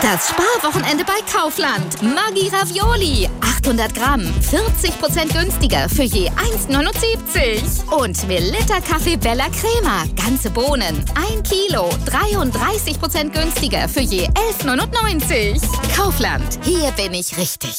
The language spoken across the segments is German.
Das Sparwochenende bei Kaufland. Maggi Ravioli. 800 Gramm. 40% günstiger für je 1,79. Und Melitta Kaffee Bella Crema. Ganze Bohnen. 1 Kilo. 33% günstiger für je 11,99. Kaufland. Hier bin ich richtig.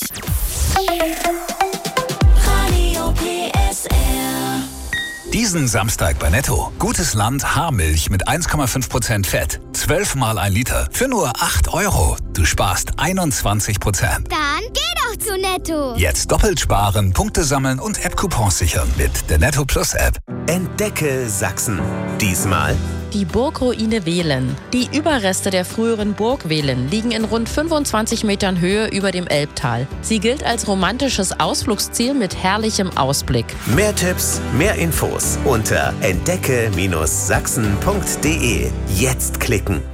Radio PSR. Diesen Samstag bei Netto. Gutes Land Haarmilch mit 1,5% Fett. 12 mal 1 Liter. Für nur 8 €. Du sparst 21%. Dann geh doch zu Netto. Jetzt doppelt sparen, Punkte sammeln und App-Coupons sichern mit der Netto Plus App. Entdecke Sachsen. Diesmal die Burgruine Wehlen. Die Überreste der früheren Burg Wehlen liegen in rund 25 Metern Höhe über dem Elbtal. Sie gilt als romantisches Ausflugsziel mit herrlichem Ausblick. mehr Tipps, mehr Infos unter entdecke-sachsen.de. Jetzt klicken.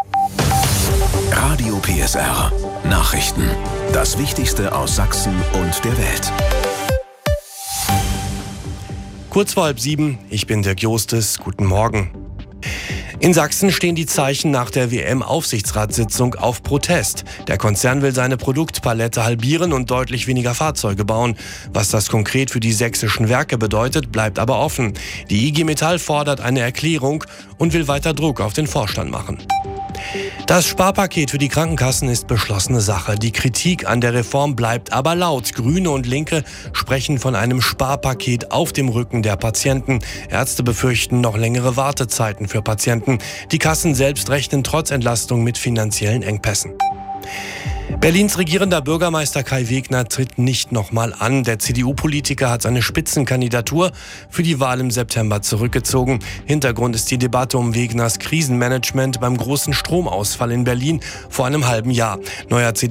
Radio PSR. Nachrichten. Das Wichtigste aus Sachsen und der Welt. Kurz vor 6:30, ich bin Dirk Jostes, guten Morgen. In Sachsen stehen die Zeichen nach der WM-Aufsichtsratssitzung auf Protest. Der Konzern will seine Produktpalette halbieren und deutlich weniger Fahrzeuge bauen. Was das konkret für die sächsischen Werke bedeutet, bleibt aber offen. Die IG Metall fordert eine Erklärung und will weiter Druck auf den Vorstand machen. Das Sparpaket für die Krankenkassen ist beschlossene Sache. Die Kritik an der Reform bleibt aber laut. Grüne und Linke sprechen von einem Sparpaket auf dem Rücken der Patienten. Ärzte befürchten noch längere Wartezeiten für Patienten. Die Kassen selbst rechnen trotz Entlastung mit finanziellen Engpässen. Berlins regierender Bürgermeister Kai Wegner tritt nicht nochmal an. Der CDU-Politiker hat seine Spitzenkandidatur für die Wahl im September zurückgezogen. Hintergrund ist die Debatte um Wegners Krisenmanagement beim großen Stromausfall in Berlin vor einem halben Jahr. Neuer